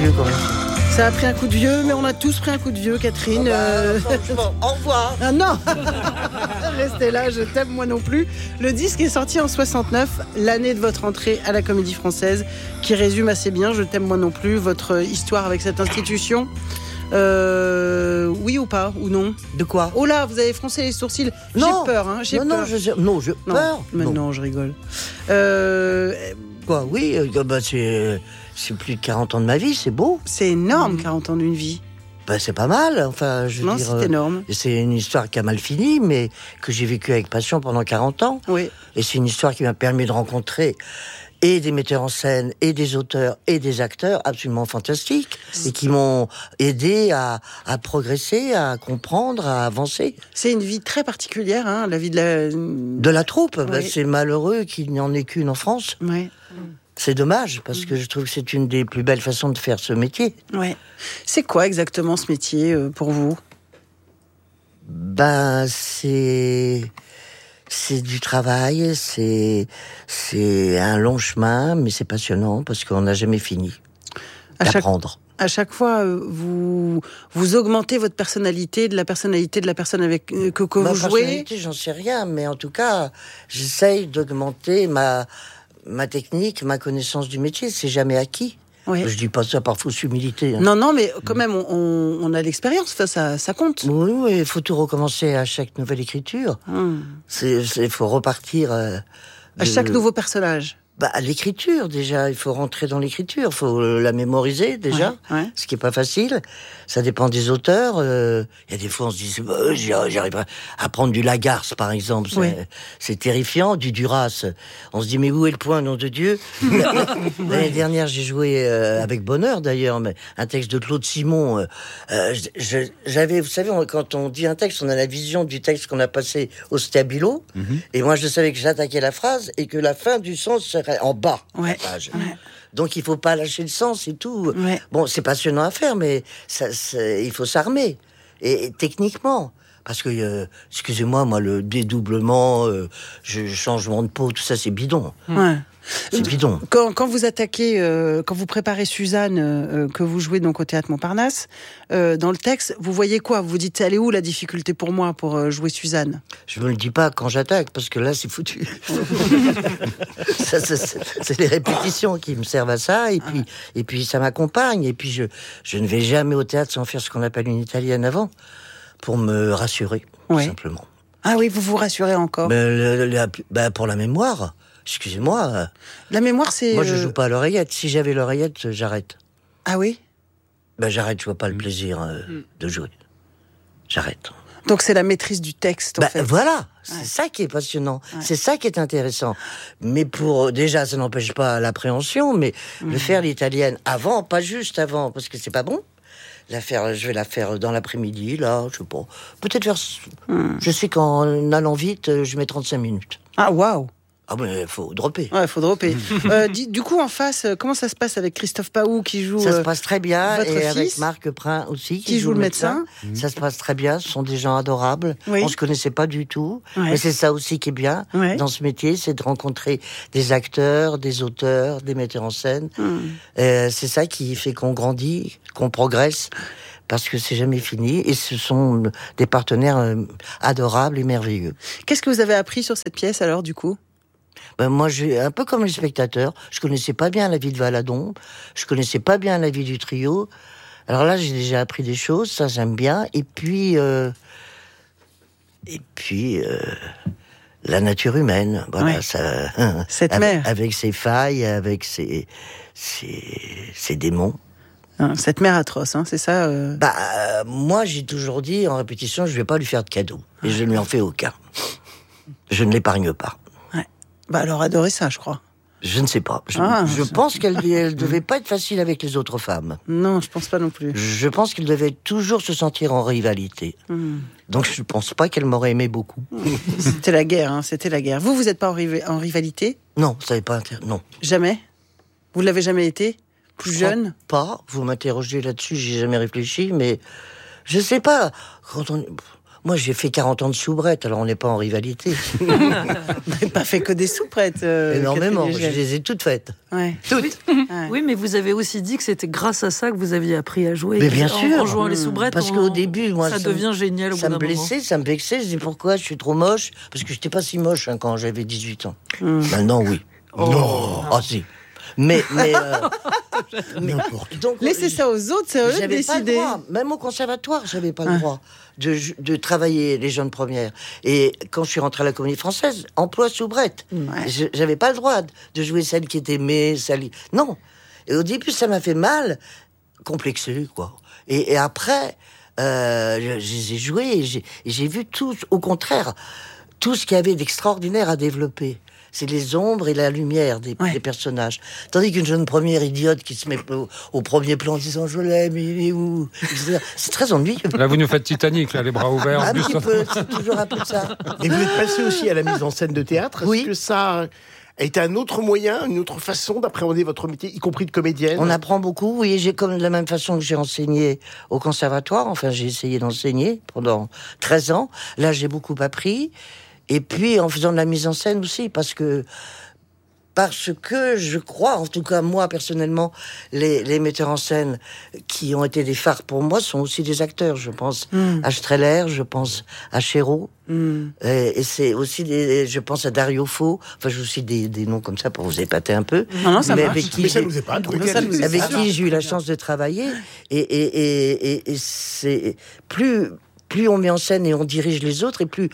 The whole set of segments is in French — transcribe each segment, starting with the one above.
vieux quand même. Ça a pris un coup de vieux, mais on a tous pris un coup de vieux, Catherine. Franchement, au revoir. Ah non. Restez là, je t'aime moi non plus. Le disque est sorti en 69, l'année de votre entrée à la Comédie Française, qui résume assez bien, je t'aime moi non plus, votre histoire avec cette institution. Oui ou pas, ou non? De quoi? Oh là, vous avez froncé les sourcils. Non. J'ai peur, hein, j'ai peur. Peur. Mais non, je rigole. Quoi? Oui, c'est plus de 40 ans de ma vie, c'est beau. C'est énorme, 40 ans d'une vie. C'est pas mal. Enfin, je veux Non, dire, c'est énorme. c'est une histoire qui a mal fini, mais que j'ai vécue avec passion pendant 40 ans. Oui. Et c'est une histoire qui m'a permis de rencontrer et des metteurs en scène, et des auteurs, et des acteurs absolument fantastiques, et qui m'ont aidé à progresser, à comprendre, à avancer. C'est une vie très particulière, hein, la vie de la troupe. Oui. C'est malheureux qu'il n'y en ait qu'une en France. Ouais. C'est dommage, parce que je trouve que c'est une des plus belles façons de faire ce métier. Ouais. C'est quoi exactement ce métier pour vous? C'est du travail, c'est un long chemin, mais c'est passionnant parce qu'on n'a jamais fini d'apprendre. À chaque fois, vous augmentez votre personnalité, de la personnalité de la personne avec que vous jouez. Personnalité, j'en sais rien, mais en tout cas, j'essaye d'augmenter ma technique, ma connaissance du métier. C'est jamais acquis. Oui. Je dis pas ça par fausse humilité. Hein. Non, mais quand même, on a l'expérience, ça compte. Oui, il faut tout recommencer à chaque nouvelle écriture. Il faut repartir... à chaque nouveau personnage. À l'écriture, déjà. Il faut rentrer dans l'écriture. Il faut la mémoriser, déjà. Ouais. Ce qui est pas facile. Ça dépend des auteurs. Il y a des fois, on se dit, j'arrive pas à prendre du Lagarce, par exemple. C'est terrifiant. Du Duras. On se dit, mais où est le point, nom de Dieu? L'année dernière, j'ai joué, avec bonheur, d'ailleurs, mais un texte de Claude Simon. J'avais, vous savez, quand on dit un texte, on a la vision du texte qu'on a passé au stabilo. Et moi, je savais que j'attaquais la phrase et que la fin du sens serait en bas de la page. Donc il faut pas lâcher le sens et tout. Bon, c'est passionnant à faire, mais il faut s'armer et techniquement. Parce que, excusez-moi, le dédoublement, changement de peau, tout ça, c'est bidon. C'est bidon. Quand vous attaquez, quand vous préparez Suzanne, que vous jouez donc au Théâtre Montparnasse, dans le texte, vous voyez quoi? Vous dites, elle est où la difficulté pour moi pour jouer Suzanne? Je me le dis pas quand j'attaque, parce que là, c'est foutu. C'est les répétitions qui me servent à ça, et puis ça m'accompagne, et puis je ne vais jamais au théâtre sans faire ce qu'on appelle une italienne avant, pour me rassurer, tout simplement. Ah oui, vous vous rassurez encore? Pour la mémoire. Excusez-moi. La mémoire, c'est... Moi, je joue pas à l'oreillette. Si j'avais l'oreillette, j'arrête. Ah oui? J'arrête. Je vois pas le plaisir de jouer. J'arrête. Donc, c'est la maîtrise du texte, en fait. Voilà. C'est ça qui est passionnant. C'est ça qui est intéressant. Mais déjà, ça n'empêche pas l'appréhension, mais de faire l'italienne avant, pas juste avant, parce que c'est pas bon. Je vais la faire dans l'après-midi, là, je sais pas. Peut-être vers... Je sais qu'en allant vite, je mets 35 minutes. Ah, waouh! Ah mais faut dropper. Ouais, faut dropper. Du coup, en face, comment ça se passe avec Christophe Paou qui joue... Ça se passe très bien, votre et fils, avec Marc Prin aussi, qui joue le médecin. Ça se passe très bien, ce sont des gens adorables. On se connaissait pas du tout, mais c'est ça aussi qui est bien dans ce métier, c'est de rencontrer des acteurs, des auteurs, des metteurs en scène. C'est ça qui fait qu'on grandit, qu'on progresse. Parce que c'est jamais fini, et ce sont des partenaires adorables et merveilleux. Qu'est-ce que vous avez appris sur cette pièce, alors, du coup? Moi, un peu comme les spectateurs, je connaissais pas bien la vie de Valadon, je connaissais pas bien la vie du trio. Alors là, j'ai déjà appris des choses, ça j'aime bien. Et puis, la nature humaine, voilà, ça. Cette mère, avec ses failles, avec ses démons. Cette mère atroce, c'est ça. Moi, j'ai toujours dit en répétition, je vais pas lui faire de cadeau, et je ne lui en fais aucun. Je ne l'épargne pas. Elle aurait adoré ça, je crois. Je ne sais pas. Je pense qu'elle devait pas être facile avec les autres femmes. Non, je pense pas non plus. Je pense qu'elle devait toujours se sentir en rivalité. Donc je pense pas qu'elle m'aurait aimé beaucoup. C'était la guerre, c'était la guerre. Vous êtes pas en rivalité? Non, ça n'est pas non. Jamais? Vous l'avez jamais été? Plus jeune? Pas. Vous m'interrogez là-dessus, j'ai jamais réfléchi, mais je sais pas. Moi, j'ai fait 40 ans de soubrette, alors on n'est pas en rivalité. Vous n'avez pas fait que des soubrettes. Énormément, je les ai toutes faites. Ouais. Toutes. Oui, mais vous avez aussi dit que c'était grâce à ça que vous aviez appris à jouer. Mais bien sûr. En jouant les soubrettes. Parce qu'au début, moi, ça devient génial au bout ça d'un me blessait, ça me vexait. Je dis pourquoi je suis trop moche. Parce que je n'étais pas si moche quand j'avais 18 ans. Maintenant, oui. Non. Ah si. Mais donc, laissez ça aux autres, c'est eux de décider. Pas le droit. Même au conservatoire, j'avais pas le droit de travailler les jeunes premières. Et quand je suis rentrée à la Comédie Française, emploi soubrette. J'avais pas le droit de jouer celle qui était aimée, celle... Non. Et au début, ça m'a fait mal, complexé, quoi. Et après, j'ai joué et j'ai vu tout, au contraire, tout ce qu'il y avait d'extraordinaire à développer. C'est les ombres et la lumière des personnages. Tandis qu'une jeune première idiote qui se met au premier plan en disant « je l'aime, il est où ?» C'est très ennuyeux. Là, vous nous faites Titanic, là, les bras ouverts. Un petit peu, c'est toujours un peu ça. Et vous êtes passé aussi à la mise en scène de théâtre. Est-ce que ça a été un autre moyen, une autre façon d'appréhender votre métier, y compris de comédienne? On apprend beaucoup, oui. J'ai comme de la même façon que j'ai enseigné au conservatoire. Enfin, j'ai essayé d'enseigner pendant 13 ans. Là, j'ai beaucoup appris. Et puis, en faisant de la mise en scène aussi, parce que je crois, en tout cas moi personnellement, les metteurs en scène qui ont été des phares pour moi sont aussi des acteurs. Je pense à Streller, je pense à Chéreau, et c'est aussi je pense à Dario Fo. Enfin, j'ai aussi des noms comme ça pour vous épater un peu. Non, ça marche. Mais ça nous épate. Avec qui j'ai eu la chance de travailler, et c'est plus on met en scène et on dirige les autres, et plus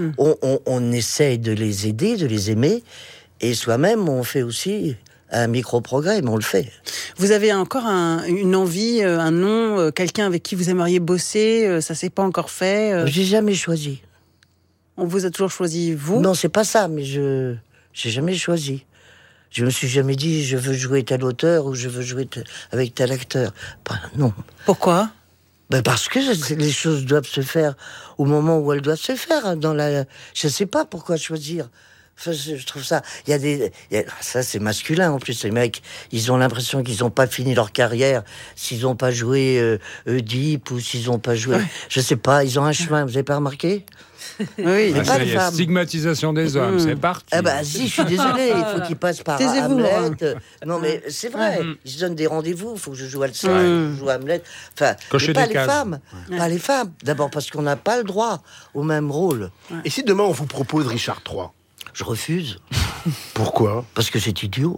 on essaye de les aider, de les aimer. Et soi-même, on fait aussi un micro-progrès, mais on le fait. Vous avez encore une envie, un nom, quelqu'un avec qui vous aimeriez bosser, ça s'est pas encore fait J'ai jamais choisi. On vous a toujours choisi, vous? Non, c'est pas ça, mais j'ai jamais choisi. Je me suis jamais dit, je veux jouer tel auteur ou je veux jouer avec tel acteur. Non. Pourquoi? Parce que les choses doivent se faire au moment où elles doivent se faire. Je sais pas pourquoi choisir. Enfin, je trouve ça. Ça, c'est masculin en plus. Les mecs, ils ont l'impression qu'ils n'ont pas fini leur carrière s'ils n'ont pas joué Oedipe ou s'ils n'ont pas joué. Je sais pas. Ils ont un chemin. Vous avez pas remarqué? Oui. Ça y est, stigmatisation des hommes, c'est parti. Si, je suis désolé, il faut qu'ils passent par Hamlet. Non, mais c'est vrai, ils se donnent des rendez-vous, il faut que je joue Alceste, je joue Hamlet. Enfin, mais pas les femmes. Pas les femmes. D'abord parce qu'on n'a pas le droit au même rôle. Et si demain on vous propose Richard III? Je refuse. Pourquoi? Parce que c'est idiot.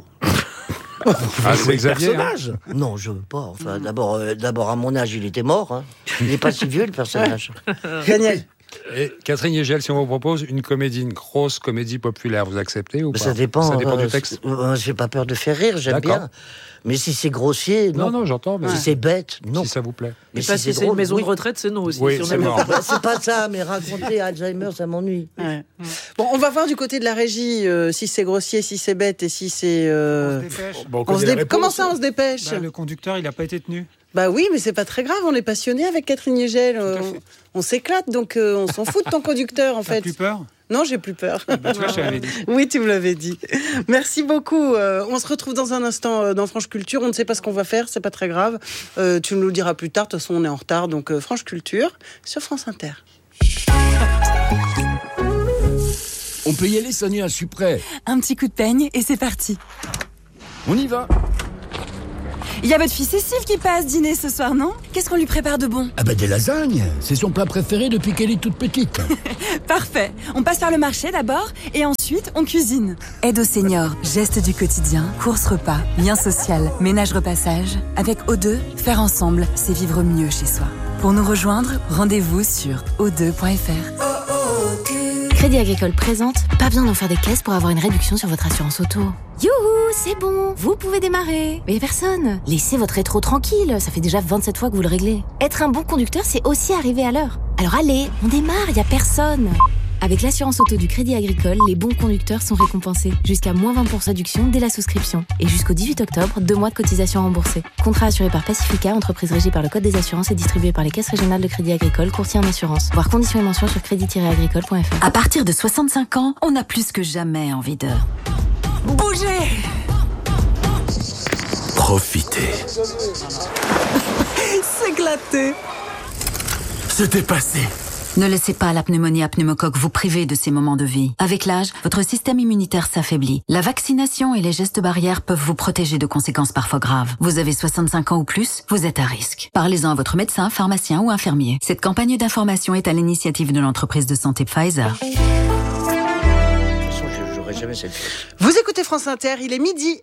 C'est Xavier, personnage. Non, je veux pas. Enfin, d'abord, à mon âge, il était mort. Hein. Il n'est pas si vieux, le personnage. Daniel. Et Catherine Hegel, si on vous propose une grosse comédie populaire, vous acceptez ou pas? Ça dépend. Ça dépend du texte. J'ai pas peur de faire rire, j'aime bien. Mais si c'est grossier, non. Non, j'entends. Mais si c'est bête, non. Si ça vous plaît. Mais si c'est drôle, une maison de retraite, c'est non aussi. Oui, c'est mort. C'est pas ça, mais raconter Alzheimer, ça m'ennuie. Ouais. Bon, on va voir du côté de la régie si c'est grossier, si c'est bête et si c'est. On se dépêche. Comment ça, on se dépêche? Le conducteur, il n'a pas été tenu. Bah oui, mais c'est pas très grave, on est passionné avec Catherine Hegel. On s'éclate, donc on s'en fout de ton conducteur, en fait. T'as plus peur? Non, j'ai plus peur. Bah, tu vois, je t'avais dit. Oui, tu me l'avais dit. Merci beaucoup. On se retrouve dans un instant dans Franche Culture. On ne sait pas ce qu'on va faire, c'est pas très grave. Tu nous le diras plus tard. De toute façon, on est en retard. Donc, Franche Culture sur France Inter. On peut y aller, Sonia, je suis prêt. Un petit coup de peigne et c'est parti. On y va. Il y a votre fille Cécile qui passe dîner ce soir, non? Qu'est-ce qu'on lui prépare de bon? Ah bah des lasagnes. C'est son plat préféré depuis qu'elle est toute petite. Parfait. On passe par le marché d'abord et ensuite on cuisine. Aide aux seniors, gestes du quotidien, courses repas, lien social, ménage repassage. Avec O2, faire ensemble, c'est vivre mieux chez soi. Pour nous rejoindre, rendez-vous sur o2.fr. Crédit Agricole présente, pas besoin d'en faire des caisses pour avoir une réduction sur votre assurance auto. Youhou, c'est bon, vous pouvez démarrer. Mais personne. Laissez votre rétro tranquille, ça fait déjà 27 fois que vous le réglez. Être un bon conducteur, c'est aussi arriver à l'heure. Alors allez, on démarre, y a personne. Avec l'assurance auto du Crédit Agricole, les bons conducteurs sont récompensés. Jusqu'à moins 20% réduction dès la souscription. Et jusqu'au 18 octobre, 2 mois de cotisation remboursée. Contrat assuré par Pacifica, entreprise régie par le Code des assurances et distribué par les caisses régionales de Crédit Agricole, courtier en assurance. Voir conditions et mentions sur crédit-agricole.fr. À partir de 65 ans, on a plus que jamais envie de bouger. Profitez. S'éclater. Se dépasser. Ne laissez pas la pneumonie à pneumocoque vous priver de ces moments de vie. Avec l'âge, votre système immunitaire s'affaiblit. La vaccination et les gestes barrières peuvent vous protéger de conséquences parfois graves. Vous avez 65 ans ou plus, vous êtes à risque. Parlez-en à votre médecin, pharmacien ou infirmier. Cette campagne d'information est à l'initiative de l'entreprise de santé Pfizer. De toute façon, j'aurais jamais cette chose. Vous écoutez France Inter, il est midi.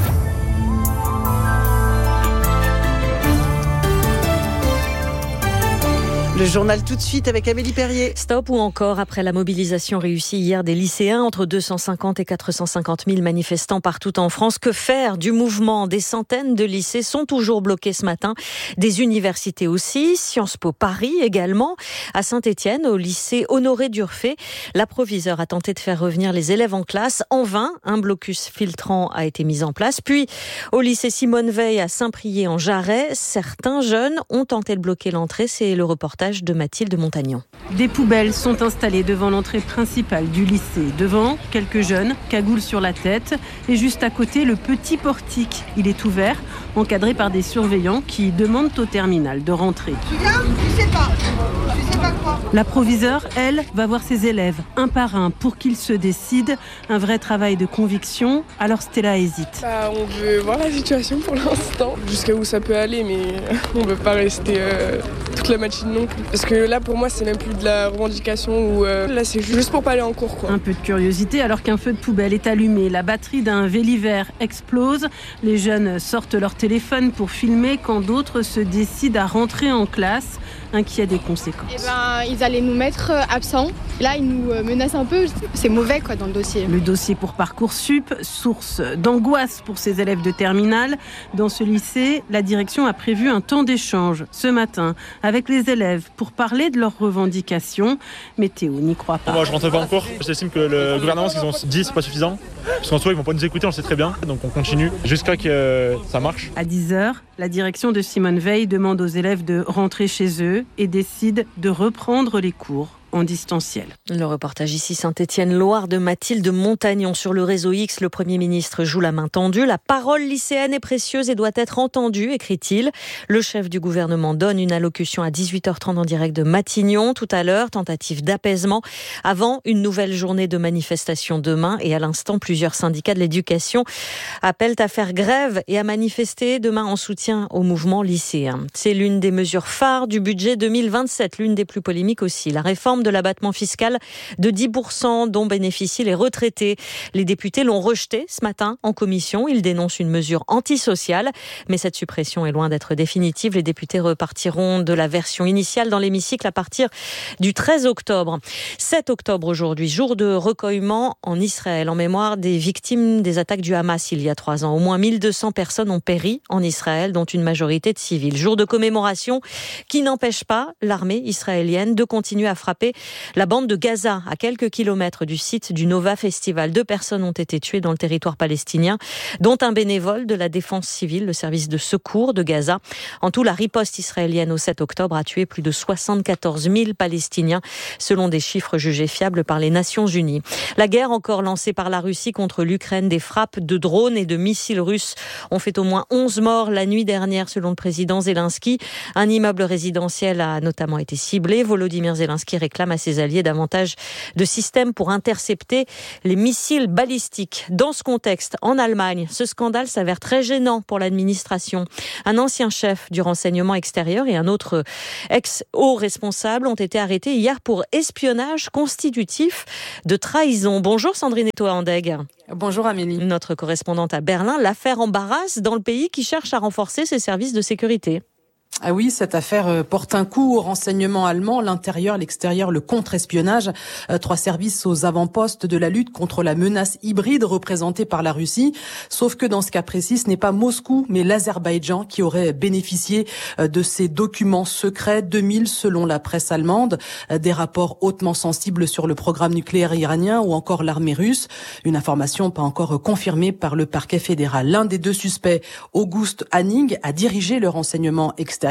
Le journal tout de suite avec Amélie Perrier. Stop ou encore après la mobilisation réussie hier des lycéens, entre 250 et 450 000 manifestants partout en France. Que faire du mouvement? Des centaines de lycées sont toujours bloqués ce matin. Des universités aussi, Sciences Po Paris également. À Saint-Étienne, au lycée Honoré d'Urfé, la proviseure a tenté de faire revenir les élèves en classe. En vain, un blocus filtrant a été mis en place. Puis, au lycée Simone Veil à Saint-Priest-en-Jarret, certains jeunes ont tenté de bloquer l'entrée. C'est le reportage de Mathilde Montagnon. Des poubelles sont installées devant l'entrée principale du lycée. Devant, quelques jeunes, cagoule sur la tête. Et juste à côté, le petit portique. Il est ouvert, encadré par des surveillants qui demandent au terminal de rentrer. Tu viens ? Je sais pas. Je sais pas quoi. La proviseure, elle, va voir ses élèves, un par un, pour qu'ils se décident. Un vrai travail de conviction. Alors Stella hésite. On veut voir la situation pour l'instant. Jusqu'à où ça peut aller, mais on ne veut pas rester toute la matinée non plus. Parce que là, pour moi, c'est même plus de la revendication. Ou là, c'est juste pour pas aller en cours, quoi. Un peu de curiosité, alors qu'un feu de poubelle est allumé. La batterie d'un Véliver explose. Les jeunes sortent leur téléphone pour filmer quand d'autres se décident à rentrer en classe, inquiets des conséquences. Ils allaient nous mettre absents. Là, ils nous menacent un peu. C'est mauvais, quoi, dans le dossier. Le dossier pour Parcoursup, source d'angoisse pour ces élèves de terminale. Dans ce lycée, la direction a prévu un temps d'échange ce matin avec les élèves pour parler de leurs revendications. Mais Théo n'y croit pas. Moi, je rentre pas en cours. J'estime que le gouvernement, ce qu'ils ont dit, c'est pas suffisant. Parce qu'en soi, ils vont pas nous écouter, on le sait très bien. Donc on continue jusqu'à que ça marche. À 10h, la direction de Simone Veil demande aux élèves de rentrer chez eux et décide de reprendre les cours en distanciel. Le reportage ici Saint-Étienne-Loire de Mathilde Montagnon. Sur le réseau X, le Premier ministre joue la main tendue. La parole lycéenne est précieuse et doit être entendue, écrit-il. Le chef du gouvernement donne une allocution à 18h30 en direct de Matignon. Tout à l'heure, tentative d'apaisement avant une nouvelle journée de manifestation demain. Et à l'instant, plusieurs syndicats de l'éducation appellent à faire grève et à manifester demain en soutien au mouvement lycéen. C'est l'une des mesures phares du budget 2027, l'une des plus polémiques aussi. La réforme de l'abattement fiscal de 10% dont bénéficient les retraités. Les députés l'ont rejeté ce matin en commission. Ils dénoncent une mesure antisociale. Mais cette suppression est loin d'être définitive. Les députés repartiront de la version initiale dans l'hémicycle à partir du 13 octobre. 7 octobre aujourd'hui, jour de recueillement en Israël en mémoire des victimes des attaques du Hamas il y a 3 ans. Au moins 1200 personnes ont péri en Israël, dont une majorité de civils. Jour de commémoration qui n'empêche pas l'armée israélienne de continuer à frapper la bande de Gaza, à quelques kilomètres du site du Nova Festival. 2 personnes ont été tuées dans le territoire palestinien, dont un bénévole de la défense civile, le service de secours de Gaza. En tout, la riposte israélienne au 7 octobre a tué plus de 74 000 Palestiniens, selon des chiffres jugés fiables par les Nations Unies. La guerre encore lancée par la Russie contre l'Ukraine, des frappes de drones et de missiles russes ont fait au moins 11 morts la nuit dernière, selon le président Zelensky. Un immeuble résidentiel a notamment été ciblé. Volodymyr Zelensky réclame à ses alliés davantage de systèmes pour intercepter les missiles balistiques. Dans ce contexte, en Allemagne, ce scandale s'avère très gênant pour l'administration. Un ancien chef du renseignement extérieur et un autre ex-haut responsable ont été arrêtés hier pour espionnage constitutif de trahison. Bonjour Sandrine Etoa-Andeg. Bonjour Amélie. Notre correspondante à Berlin. L'affaire embarrasse dans le pays qui cherche à renforcer ses services de sécurité. Ah oui, cette affaire porte un coup au renseignement allemand, l'intérieur, l'extérieur, le contre-espionnage. 3 services aux avant-postes de la lutte contre la menace hybride représentée par la Russie. Sauf que dans ce cas précis, ce n'est pas Moscou, mais l'Azerbaïdjan qui aurait bénéficié de ces documents secrets, 2000 selon la presse allemande, des rapports hautement sensibles sur le programme nucléaire iranien ou encore l'armée russe. Une information pas encore confirmée par le parquet fédéral. L'un des 2 suspects, August Hanning, a dirigé le renseignement extérieur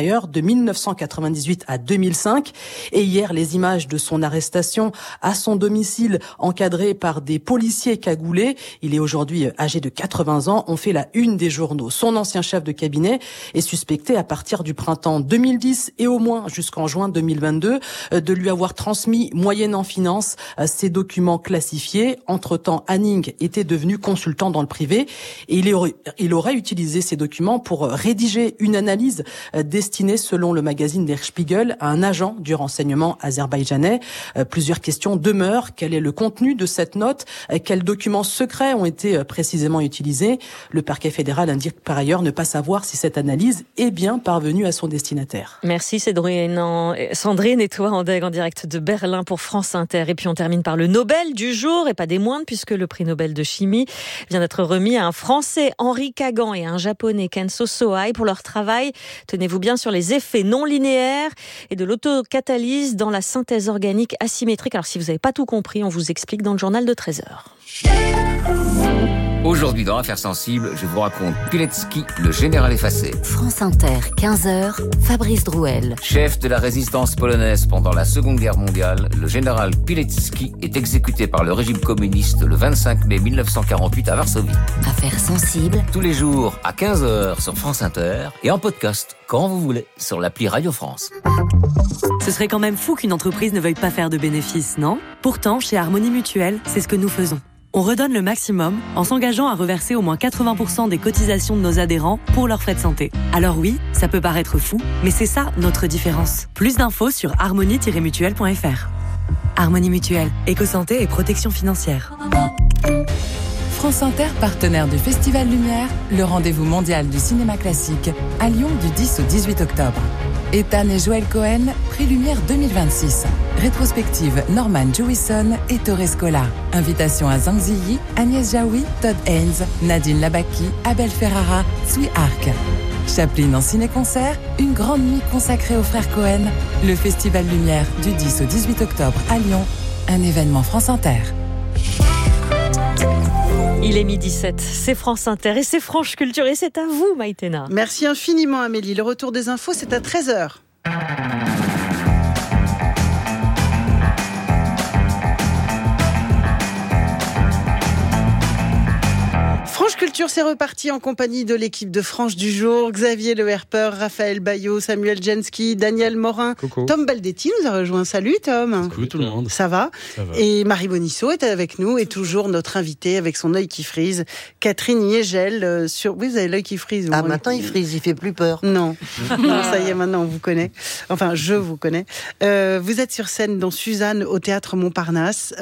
l'Intérieur de 1998 à 2005. Et hier, les images de son arrestation à son domicile, encadré par des policiers cagoulés, il est aujourd'hui âgé de 80 ans, ont fait la une des journaux. Son ancien chef de cabinet est suspecté à partir du printemps 2010 et au moins jusqu'en juin 2022 de lui avoir transmis, moyennant finance, ces documents classifiés. Entre-temps, Hanning était devenu consultant dans le privé et il aurait utilisé ces documents pour rédiger une analyse destinée, selon le magazine Der Spiegel, à un agent du renseignement azerbaïdjanais. Plusieurs questions demeurent. Quel est le contenu de cette note? Quels documents secrets ont été précisément utilisés? Le parquet fédéral indique par ailleurs ne pas savoir si cette analyse est bien parvenue à son destinataire. Merci Sandrine et toi en direct de Berlin pour France Inter. Et puis on termine par le Nobel du jour, et pas des moindres, puisque le prix Nobel de chimie vient d'être remis à un Français, Henri Kagan, et à un Japonais, Kenzo Sohai, pour leur travail, tenez-vous bien, sur les effets non linéaires et de l'autocatalyse dans la synthèse organique asymétrique. Alors si vous n'avez pas tout compris, on vous explique dans le journal de 13h. Aujourd'hui, dans Affaires sensibles, je vous raconte Pilecki, le général effacé. France Inter, 15h, Fabrice Drouel. Chef de la résistance polonaise pendant la Seconde Guerre mondiale, le général Pilecki est exécuté par le régime communiste le 25 mai 1948 à Varsovie. Affaires sensibles. Tous les jours à 15h sur France Inter et en podcast quand vous voulez sur l'appli Radio France. Ce serait quand même fou qu'une entreprise ne veuille pas faire de bénéfices, non ? Pourtant, chez Harmonie Mutuelle, c'est ce que nous faisons. On redonne le maximum en s'engageant à reverser au moins 80% des cotisations de nos adhérents pour leurs frais de santé. Alors oui, ça peut paraître fou, mais c'est ça notre différence. Plus d'infos sur harmonie-mutuelle.fr. Harmonie Mutuelle, éco-santé et protection financière. France Inter, partenaire du Festival Lumière, le rendez-vous mondial du cinéma classique, à Lyon du 10 au 18 octobre. Ethan et Joël Cohen, Prix Lumière 2026. Rétrospective Norman Jewison et Torres Scola. Invitation à Zhang Ziyi, Agnès Jaoui, Todd Haynes, Nadine Labaki, Abel Ferrara, Sui Arc. Chaplin en ciné-concert, une grande nuit consacrée aux frères Cohen. Le Festival Lumière du 10 au 18 octobre à Lyon. Un événement France Inter. Il est 12h07, c'est France Inter et c'est Franche Culture et c'est à vous Maïtena. Merci infiniment Amélie, le retour des infos c'est à 13h. Franche Culture, c'est reparti en compagnie de l'équipe de Franche du jour. Xavier Le Herper, Raphaël Bayot, Samuel Jensky, Daniel Morin. Coucou. Tom Baldetti nous a rejoint. Salut Tom. Coucou tout le monde. Ça va ? Et Marie Bonisseau est avec nous et toujours notre invitée avec son œil qui frise. Catherine Yegel sur... Oui, vous avez l'œil qui frise. Ah, maintenant il frise, il fait plus peur. Non. Non, ça y est, maintenant on vous connaît. Enfin, je vous connais. Vous êtes sur scène dans Suzanne au Théâtre Montparnasse.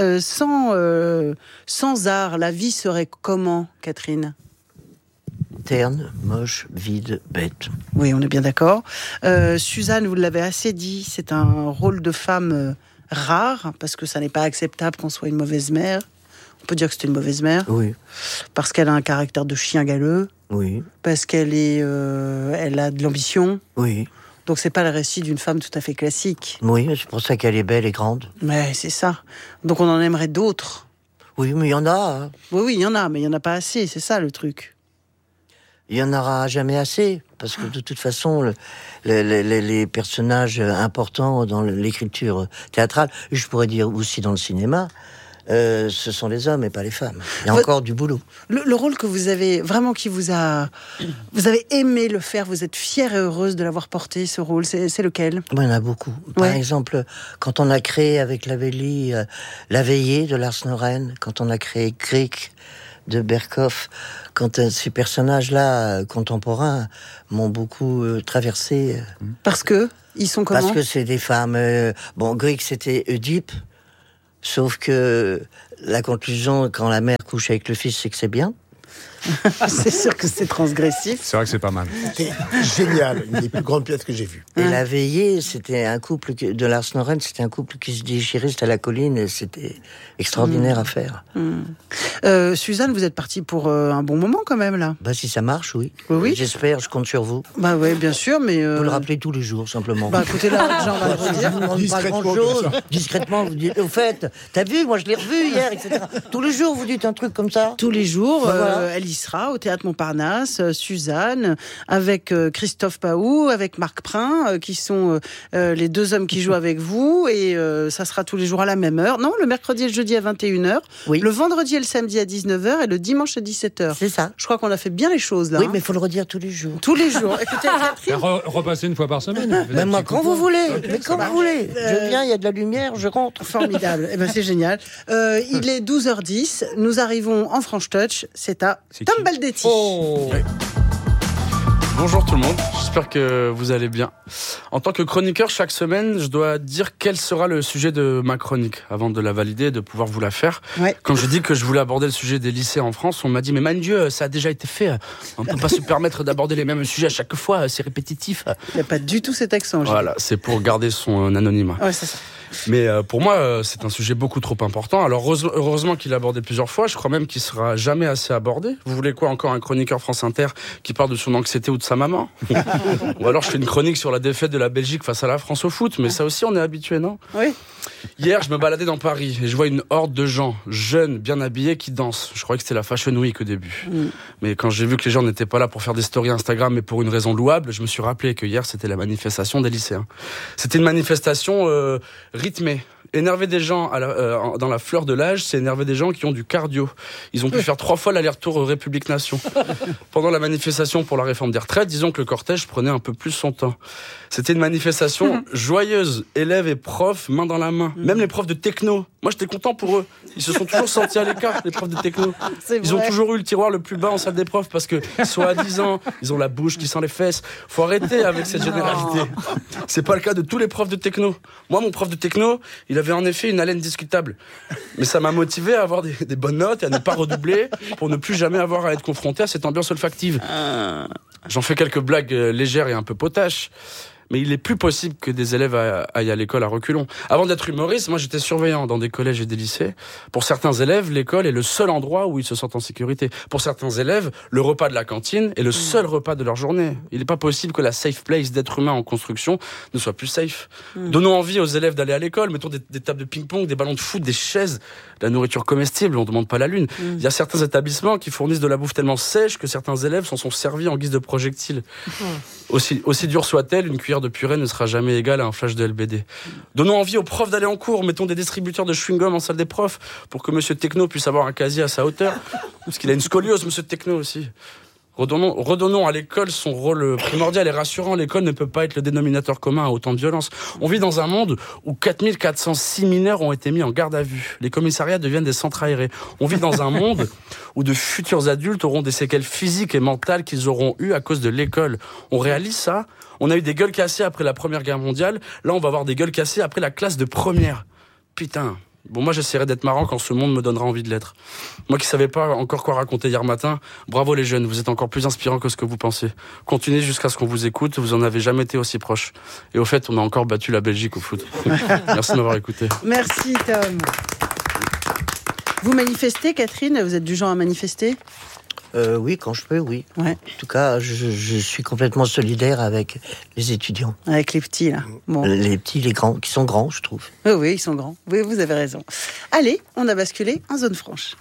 Sans art, la vie serait comment, Catherine ? Terne, moche, vide, bête. Oui, on est bien d'accord. Suzanne, vous l'avez assez dit, c'est un rôle de femme rare, parce que ça n'est pas acceptable qu'on soit une mauvaise mère. On peut dire que c'est une mauvaise mère. Oui. Parce qu'elle a un caractère de chien galeux. Oui. Parce qu'elle elle a de l'ambition. Oui. Donc c'est pas le récit d'une femme tout à fait classique. Oui, c'est pour ça qu'elle est belle et grande. Mais c'est ça. Donc on en aimerait d'autres. Oui, mais il y en a. Hein. Oui, il y en a, mais il y en a pas assez, c'est ça le truc. Il y en aura jamais assez, parce que de toute façon, les personnages importants dans l'écriture théâtrale, je pourrais dire aussi dans le cinéma, ce sont les hommes et pas les femmes. Il y a encore du boulot. Le rôle que vous avez, vraiment vous avez aimé le faire, vous êtes fière et heureuse de l'avoir porté, ce rôle, c'est lequel ? Il y en a beaucoup. Par exemple, quand on a créé avec Lavelli La Veillée de Lars Noren, quand on a créé Grieg de Berkoff, quand ces personnages-là contemporains m'ont beaucoup traversé. Parce que ils sont comment ? Parce que c'est des femmes. Grieg c'était Oedipe, sauf que la conclusion quand la mère couche avec le fils, c'est que c'est bien. C'est sûr que c'est transgressif. C'est vrai que c'est pas mal. C'était génial, une des plus grandes pièces que j'ai vues. Et La Veillée, c'était un couple de Lars Noren, c'était un couple qui se déchirait, c'était à la colline, et c'était extraordinaire à faire. Suzanne, vous êtes partie pour un bon moment quand même là. Si ça marche, oui. Oui. J'espère, je compte sur vous. Oui, bien sûr, mais vous le rappelez tous les jours, simplement. Écoutez, là, Jean va le redire. Je vous demande pas grand-chose. Discrètement, vous dites, au fait, t'as vu, moi je l'ai revu hier, etc. Tous les jours, vous dites un truc comme ça. Tous les jours, voilà. elle y sera au Théâtre Montparnasse, Suzanne, avec Christophe Paou, avec Marc Prin, qui sont les deux hommes qui jouent avec vous, et ça sera tous les jours à la même heure. Non, le mercredi et le jeudi à 21h, le vendredi et le samedi à 19h, et le dimanche à 17h. C'est ça. Je crois qu'on a fait bien les choses, là. Oui, mais il faut le redire tous les jours. Tous les jours. Écoutez, Catherine... repasser une fois par semaine. Même moi, quand vous voulez. Mais quand vous voulez. Je viens, il y a de la lumière, je rentre. Formidable. Eh ben, c'est génial. Il est 12h10. Nous arrivons en French Touch. C'est à Tom Baldetti. Ouais. Bonjour tout le monde, j'espère que vous allez bien. En tant que chroniqueur, chaque semaine, je dois dire quel sera le sujet de ma chronique avant de la valider et de pouvoir vous la faire. Ouais. Quand j'ai dit que je voulais aborder le sujet des lycées en France, on m'a dit « Mais mon Dieu, ça a déjà été fait, on ne peut pas se permettre d'aborder les mêmes sujets à chaque fois, c'est répétitif. » Il n'y a pas du tout cet accent. Voilà, c'est pour garder son anonymat. Ouais, c'est ça. Mais pour moi, c'est un sujet beaucoup trop important. Alors heureusement qu'il est abordé plusieurs fois. Je crois même qu'il sera jamais assez abordé. Vous voulez quoi encore, un chroniqueur France Inter qui parle de son anxiété ou de sa maman? Ou alors je fais une chronique sur la défaite de la Belgique face à la France au foot. Mais ça aussi, on est habitué, non? Oui. Hier, je me baladais dans Paris et je vois une horde de gens jeunes, bien habillés, qui dansent. Je croyais que c'était la Fashion Week au début. Mais quand j'ai vu que les gens n'étaient pas là pour faire des stories Instagram, mais pour une raison louable, je me suis rappelé que hier, c'était la manifestation des lycéens. C'était une manifestation rythmée. Énerver des gens dans la fleur de l'âge, c'est énerver des gens qui ont du cardio. Ils ont pu faire 3 fois l'aller-retour République Nation. Pendant la manifestation pour la réforme des retraites, disons que le cortège prenait un peu plus son temps. C'était une manifestation joyeuse, élèves et profs, main dans la main. Même les profs de techno. Moi, j'étais content pour eux. Ils se sont toujours sentis à l'écart, les profs de techno. Ils ont toujours eu le tiroir le plus bas en salle des profs parce que, soi-disant, ils ont la bouche qui sent les fesses. Faut arrêter avec cette généralité. C'est pas le cas de tous les profs de techno. Moi, mon prof de techno, il avait en effet une haleine discutable. Mais ça m'a motivé à avoir des bonnes notes et à ne pas redoubler pour ne plus jamais avoir à être confronté à cette ambiance olfactive. J'en fais quelques blagues légères et un peu potaches. Mais il est plus possible que des élèves aillent à l'école à reculons. Avant d'être humoriste, moi j'étais surveillant dans des collèges et des lycées. Pour certains élèves, l'école est le seul endroit où ils se sentent en sécurité. Pour certains élèves, le repas de la cantine est le seul repas de leur journée. Il n'est pas possible que la safe place d'être humain en construction ne soit plus safe. Donnons envie aux élèves d'aller à l'école. Mettons des tables de ping-pong, des ballons de foot, des chaises, de la nourriture comestible. On ne demande pas la lune. Il y a certains établissements qui fournissent de la bouffe tellement sèche que certains élèves s'en sont servis en guise de projectiles. Aussi dur soit-elle, une cuillère de purée ne sera jamais égale à un flash de LBD. Donnons envie aux profs d'aller en cours, mettons des distributeurs de chewing-gum en salle des profs pour que Monsieur Techno puisse avoir un casier à sa hauteur, parce qu'il a une scoliose, Monsieur Techno aussi. Redonnons à l'école son rôle primordial et rassurant. L'école ne peut pas être le dénominateur commun à autant de violence. On vit dans un monde où 4406 mineurs ont été mis en garde à vue. Les commissariats deviennent des centres aérés. On vit dans un monde où de futurs adultes auront des séquelles physiques et mentales qu'ils auront eues à cause de l'école. On réalise ça? On a eu des gueules cassées après la Première Guerre mondiale. Là, on va avoir des gueules cassées après la classe de première. Putain. Bon, moi, j'essaierai d'être marrant quand ce monde me donnera envie de l'être. Moi qui savais pas encore quoi raconter hier matin, bravo les jeunes, vous êtes encore plus inspirants que ce que vous pensez. Continuez jusqu'à ce qu'on vous écoute, vous en avez jamais été aussi proche. Et au fait, on a encore battu la Belgique au foot. Merci de m'avoir écouté. Merci Tom. Vous manifestez, Catherine? Vous êtes du genre à manifester? Oui, quand je peux, oui. Ouais. En tout cas, je suis complètement solidaire avec les étudiants. Avec les petits, là. Bon. Les petits, les grands, qui sont grands, je trouve. Oui, ils sont grands. Oui, vous avez raison. Allez, on a basculé en zone franche.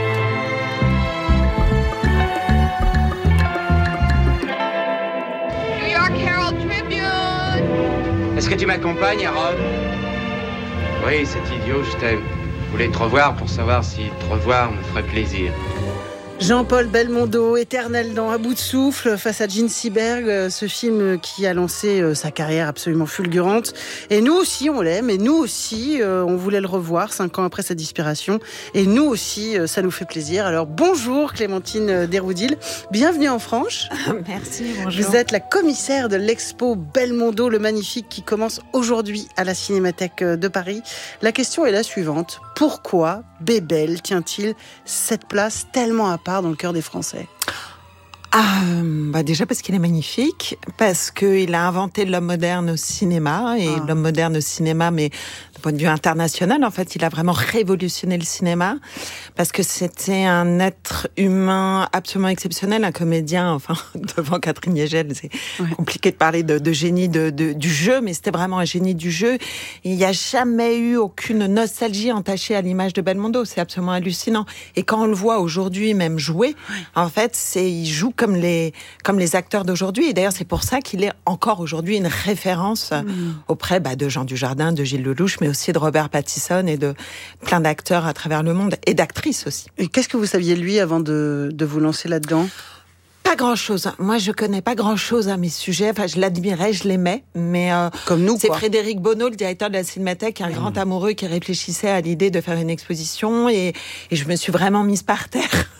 New York Herald Tribune. Est-ce que tu m'accompagnes à Rome? Oui, c'est idiot, je t'aime. Je voulais te revoir pour savoir si te revoir me ferait plaisir. Jean-Paul Belmondo, éternel dans À bout de souffle, face à Gene Seberg, ce film qui a lancé sa carrière absolument fulgurante. Et nous aussi, on l'aime, et nous aussi, on voulait le revoir 5 ans après sa disparition. Et nous aussi, ça nous fait plaisir. Alors, bonjour Clémentine Desroudil, bienvenue en Franche. Merci, bonjour. Vous êtes la commissaire de l'expo Belmondo, le magnifique, qui commence aujourd'hui à la Cinémathèque de Paris. La question est la suivante. Pourquoi Bébel tient-il cette place tellement à part dans le cœur des Français? Déjà parce qu'il est magnifique, parce qu'il a inventé l'homme moderne au cinéma, et l'homme moderne au cinéma, mais d'un point de vue international, en fait, il a vraiment révolutionné le cinéma, parce que c'était un être humain absolument exceptionnel, un comédien, devant Catherine Hegel, c'est compliqué de parler de génie du jeu, mais c'était vraiment un génie du jeu. Il n'y a jamais eu aucune nostalgie entachée à l'image de Belmondo, c'est absolument hallucinant. Et quand on le voit aujourd'hui même jouer, en fait, il joue comme les acteurs d'aujourd'hui. Et d'ailleurs, c'est pour ça qu'il est encore aujourd'hui une référence auprès de Jean Dujardin, de Gilles Lelouch, mais aussi de Robert Pattinson et de plein d'acteurs à travers le monde, et d'actrices aussi. Et qu'est-ce que vous saviez de lui avant de vous lancer là-dedans ? Pas grand-chose. Moi, je connais pas grand-chose à mes sujets. Je l'admirais, je l'aimais, mais comme nous, c'est Frédéric Bonneau, le directeur de la Cinémathèque, un grand amoureux qui réfléchissait à l'idée de faire une exposition, et je me suis vraiment mise par terre.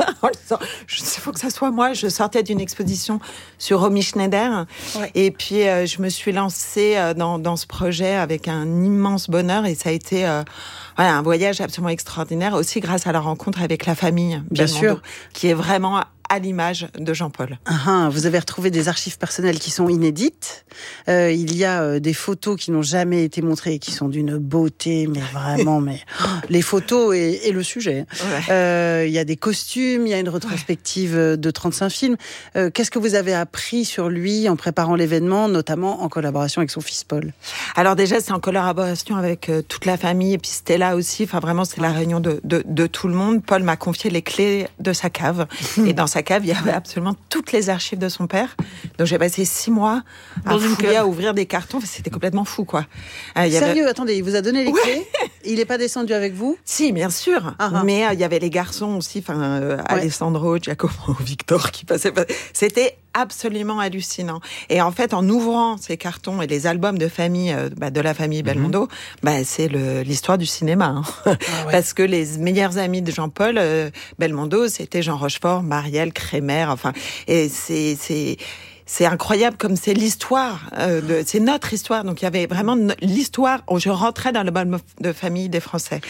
Il faut que ça soit moi. Je sortais d'une exposition sur Romy Schneider, et puis je me suis lancée dans ce projet avec un immense bonheur, et ça a été un voyage absolument extraordinaire, aussi grâce à la rencontre avec la famille, bien sûr, qui est vraiment à l'image de Jean-Paul. Vous avez retrouvé des archives personnelles qui sont inédites. Il y a des photos qui n'ont jamais été montrées et qui sont d'une beauté, mais vraiment, les photos et le sujet. Il y a des costumes, il y a une rétrospective de 35 films. Qu'est-ce que vous avez appris sur lui en préparant l'événement, notamment en collaboration avec son fils Paul ? Alors déjà, c'est en collaboration avec toute la famille, et puis Stella aussi. Vraiment, c'est la réunion de tout le monde. Paul m'a confié les clés de sa cave, et dans sa cave, il y avait absolument toutes les archives de son père. Donc j'ai passé 6 mois à fouiller, à ouvrir des cartons. C'était complètement fou, quoi. Sérieux, attendez, il vous a donné les clés ? Il n'est pas descendu avec vous ? Si, bien sûr. Mais il y avait les garçons aussi, Alessandro, Giacomo, Victor qui passaient. C'était absolument hallucinant. Et en fait, en ouvrant ces cartons et les albums de famille, de la famille Belmondo, c'est l'histoire du cinéma. Parce que les meilleurs amis de Jean-Paul Belmondo, c'était Jean Rochefort, Marielle, Crémer, et c'est incroyable comme c'est l'histoire, c'est notre histoire. Donc il y avait vraiment l'histoire. Je rentrais dans l'album de famille des Français.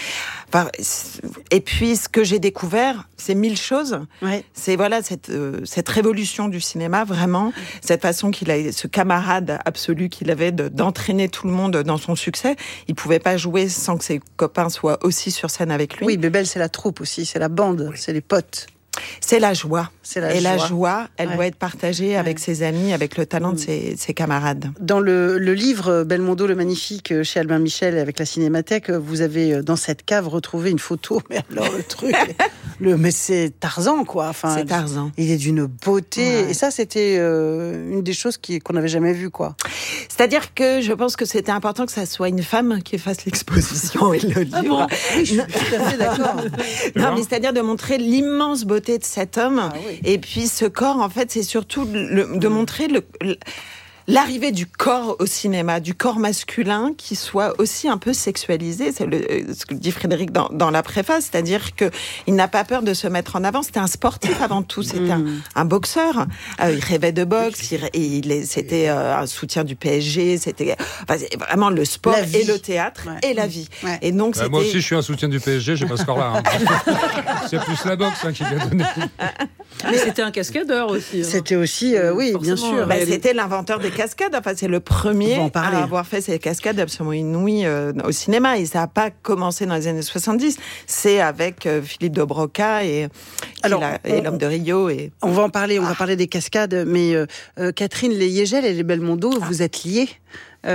Et puis ce que j'ai découvert, c'est 1000 choses. C'est cette révolution du cinéma, vraiment, cette façon qu'il a, ce camarade absolu qu'il avait d'entraîner tout le monde dans son succès. Il pouvait pas jouer sans que ses copains soient aussi sur scène avec lui. Oui, Bébel, c'est la troupe aussi, c'est la bande, c'est les potes. C'est la joie. La joie, elle doit être partagée avec ses amis, avec le talent de ses camarades. Dans le livre Belmondo le Magnifique, chez Albin Michel, avec la Cinémathèque, vous avez, dans cette cave, retrouvé une photo. Mais alors, le truc... mais c'est Tarzan, quoi. C'est Tarzan. Il est d'une beauté. Et ça, c'était une des choses qu'on n'avait jamais vues, quoi. C'est-à-dire que je pense que c'était important que ça soit une femme qui fasse l'exposition et le livre. Oui, je suis tout à fait d'accord. Non, mais c'est-à-dire de montrer l'immense beauté de cet homme. Et puis ce corps, en fait, c'est surtout de montrer l'arrivée du corps au cinéma, du corps masculin qui soit aussi un peu sexualisé. C'est ce que dit Frédéric dans la préface, c'est-à-dire que il n'a pas peur de se mettre en avant. C'était un sportif avant tout, c'était un boxeur. Il rêvait de boxe, c'était un soutien du PSG, c'était vraiment le sport et le théâtre et la vie. Et donc moi aussi, je suis un soutien du PSG, j'ai pas ce corps-là. C'est plus la boxe qui lui a donné. Mais c'était un cascadeur aussi. C'était aussi, oui, bien sûr. C'était l'inventeur des cascades. C'est le premier à avoir fait ces cascades absolument inouïes au cinéma. Et ça n'a pas commencé dans les années 70. C'est avec Philippe de Broca et l'homme de Rio. On va en parler. On va parler des cascades. Mais Catherine Hegel et les Belmondo, vous êtes liés. Vous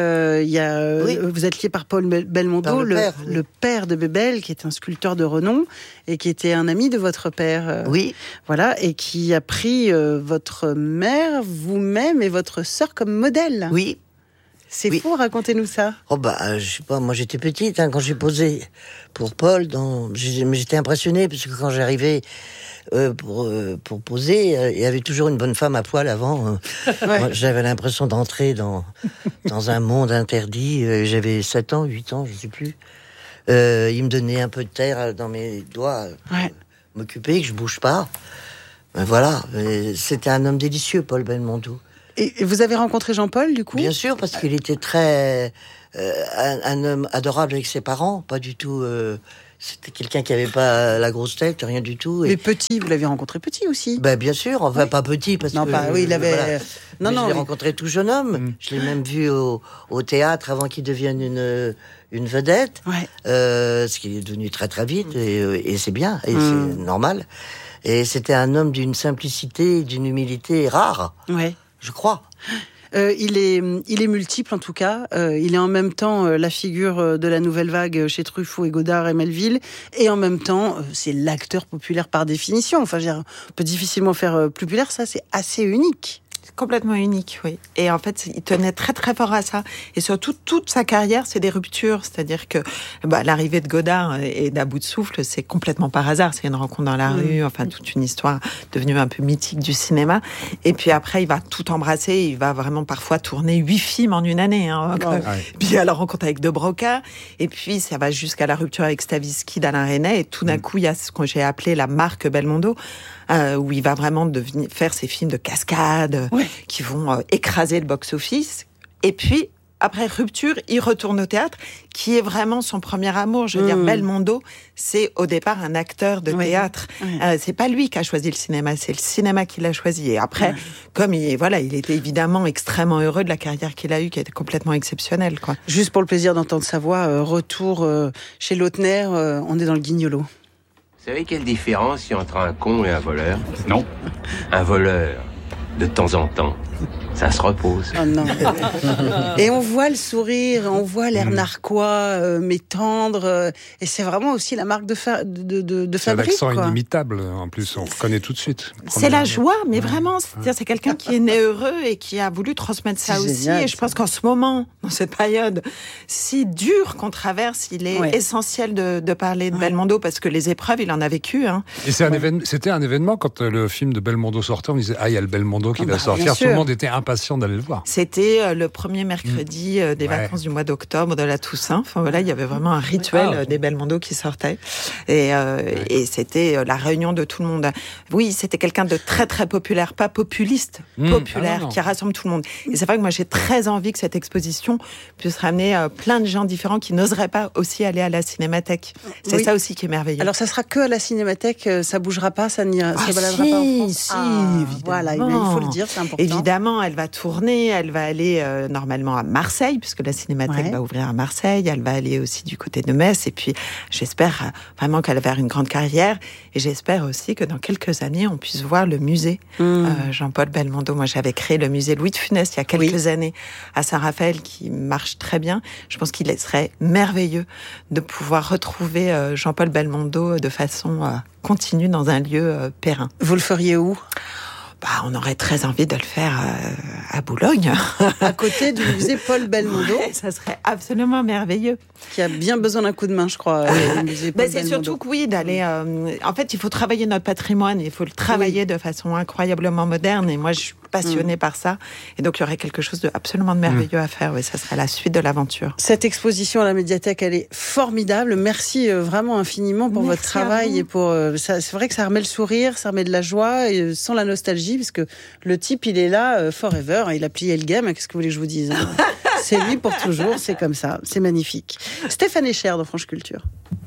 êtes lié par Paul Belmondo, le père de Bébel, qui est un sculpteur de renom et qui était un ami de votre père. Voilà, et qui a pris votre mère, vous-même et votre sœur comme modèle. Oui. C'est fou, racontez-nous ça. Je sais pas, moi j'étais petite quand j'ai posé pour Paul, j'étais impressionnée parce que quand j'arrivais pour poser, il y avait toujours une bonne femme à poil avant. Moi, j'avais l'impression d'entrer dans un monde interdit. J'avais 7 ans, 8 ans, je sais plus. Il me donnait un peu de terre dans mes doigts, m'occuper, que je bouge pas. Ben voilà, c'était un homme délicieux, Paul Belmondo. Et vous avez rencontré Jean-Paul, du coup ? Bien sûr, parce qu'il était très... un homme adorable avec ses parents, pas du tout... C'était quelqu'un qui avait pas la grosse tête, rien du tout. Mais petit, vous l'avez rencontré petit aussi ? Ben bien sûr, enfin pas petit parce que... Oui, il avait... Voilà. Je l'ai rencontré tout jeune homme. Je l'ai même vu au théâtre avant qu'il devienne une vedette. Ce qui est devenu très très vite et c'est bien et c'est normal. Et c'était un homme d'une simplicité, d'une humilité rare. Je crois. Il est multiple en tout cas. Il est en même temps la figure de la nouvelle vague chez Truffaut et Godard et Melville, et en même temps c'est l'acteur populaire par définition. Enfin, on peut difficilement faire plus populaire. Ça, c'est assez unique. Complètement unique, oui. Et en fait, il tenait très très fort à ça. Et surtout, toute sa carrière, c'est des ruptures. C'est-à-dire que l'arrivée de Godard et d'À bout de souffle, c'est complètement par hasard. C'est une rencontre dans la rue, enfin toute une histoire devenue un peu mythique du cinéma. Et puis après, il va tout embrasser. Il va vraiment parfois tourner 8 films en une année. Puis il y a la rencontre avec De Broca. Et puis ça va jusqu'à la rupture avec Stavisky d'Alain Resnais. Et tout d'un coup, il y a ce que j'ai appelé la marque Belmondo, où il va vraiment faire ces films de cascade qui vont écraser le box-office. Et puis, après rupture, il retourne au théâtre, qui est vraiment son premier amour. Je veux dire, Belmondo, c'est au départ un acteur de théâtre. C'est pas lui qui a choisi le cinéma, c'est le cinéma qui l'a choisi. Et après, comme il était évidemment extrêmement heureux de la carrière qu'il a eue, qui était complètement exceptionnelle, quoi. Juste pour le plaisir d'entendre sa voix, retour chez Lautner, on est dans le Guignolo. Vous savez quelle différence il y a entre un con et un voleur ? Non. Un voleur, de temps en temps, ça se repose. Oh non. Et on voit le sourire, on voit l'air narquois, mais tendre. Et c'est vraiment aussi la marque de Fabrice. C'est l'accent inimitable, en plus, on reconnaît tout de suite. C'est la joie, mais vraiment, c'est quelqu'un qui est né heureux et qui a voulu transmettre ça aussi. Génial, et je pense qu'en ce moment, dans cette période si dure qu'on traverse, il est essentiel de parler de Belmondo, parce que les épreuves, il en a vécu. Et c'était un événement quand le film de Belmondo sortait, on disait, il y a le Belmondo qui va sortir. Tout le monde était impatient d'aller le voir. C'était le premier mercredi des vacances du mois d'octobre, de la Toussaint. Enfin voilà, il y avait vraiment un rituel des Belmondo qui sortaient. Et c'était la réunion de tout le monde. Oui, c'était quelqu'un de très très populaire, pas populiste, populaire, qui rassemble tout le monde. Et c'est vrai que moi j'ai très envie que cette exposition puisse ramener plein de gens différents qui n'oseraient pas aussi aller à la Cinémathèque. C'est ça aussi qui est merveilleux. Alors ça sera que à la Cinémathèque, ça bougera pas, ça baladera pas en France. Évidemment. Voilà, il faut le dire, c'est important. Évidemment, elle va tourner, elle va aller normalement à Marseille, puisque la Cinémathèque va ouvrir à Marseille, elle va aller aussi du côté de Metz, et puis j'espère vraiment qu'elle va faire une grande carrière, et j'espère aussi que dans quelques années, on puisse voir le musée Jean-Paul Belmondo. Moi, j'avais créé le musée Louis de Funès il y a quelques années à Saint-Raphaël, qui marche très bien. Je pense qu'il serait merveilleux de pouvoir retrouver Jean-Paul Belmondo de façon continue dans un lieu périn. Vous le feriez où ? On aurait très envie de le faire à Boulogne. À côté du musée Paul Belmondo. Ça serait absolument merveilleux. Qui a bien besoin d'un coup de main, je crois. Le musée Paul c'est surtout que d'aller... en fait, il faut travailler notre patrimoine, il faut le travailler de façon incroyablement moderne. Et moi, je suis passionnée par ça. Et donc, il y aurait quelque chose absolument merveilleux à faire. Oui, ça serait la suite de l'aventure. Cette exposition à la médiathèque, elle est formidable. Merci vraiment infiniment pour votre travail. Et pour c'est vrai que ça remet le sourire, ça remet de la joie, et sans la nostalgie, parce que le type, il est là forever. Il a plié le game. Qu'est-ce que vous voulez que je vous dise ? C'est lui pour toujours, c'est comme ça. C'est magnifique. Stéphane Echer dans France Culture.